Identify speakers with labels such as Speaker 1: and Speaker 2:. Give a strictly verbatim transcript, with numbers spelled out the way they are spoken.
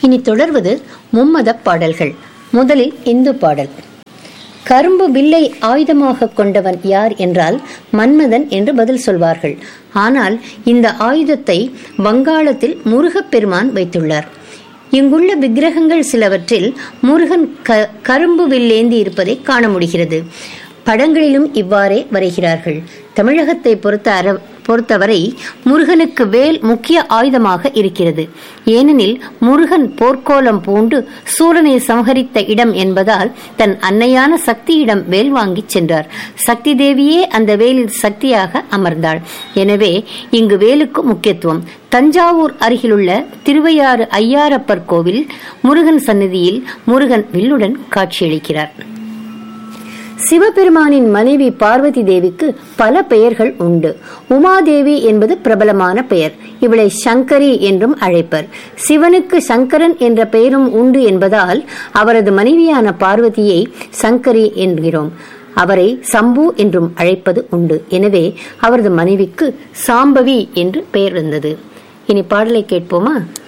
Speaker 1: இனி தொடர்வது மும்மத பாடல்கள். முதலில் இந்து பாடல். கரும்பு வில்லை ஆயுதமாக கொண்டவன் யார் என்றால் மன்மதன் என்று பதில் சொல்வார்கள். ஆனால் இந்த ஆயுதத்தை வங்காளத்தில் முருகப்பெருமான் வைத்துள்ளார். இங்குள்ள விக்கிரகங்கள் சிலவற்றில் முருகன் க கரும்பு வில்லேந்தி இருப்பதை காண முடிகிறது. படங்களிலும் இவ்வாறே வரைகிறார்கள். தமிழகத்தை பொறுத்த அற பொறுத்தவரை முருகனுக்கு வேல் முக்கிய ஆயுதமாக இருக்கிறது. ஏனெனில் முருகன் போர்க்கோலம் பூண்டு சூரனை சம்ஹரித்த இடம் என்பதால் தன் அன்னையான சக்தியிடம் வேல் வாங்கி சென்றார். சக்தி தேவியே அந்த வேலில் சக்தியாக அமர்ந்தாள். எனவே இங்கு வேலுக்கு முக்கியத்துவம். தஞ்சாவூர் அருகிலுள்ள திருவையாறு ஐயாரப்பர் கோவில் முருகன் சன்னதியில் முருகன் வில்லுடன் காட்சியளிக்கிறார். சிவபெருமானின் மனைவி பார்வதி தேவிக்கு பல பெயர்கள் உண்டு. உமாதேவி என்பது பிரபலமான பெயர். இவளை சங்கரி என்றும் அழைப்பர். சிவனுக்கு சங்கரன் என்ற பெயரும் உண்டு என்பதால் அவரது மனைவியான பார்வதியை சங்கரி என்கிறோம். அவரை சம்பு என்றும் அழைப்பது உண்டு. எனவே அவரது மனைவிக்கு சாம்பவி என்று பெயர் இருந்தது. இனி பாடலை கேட்போமா?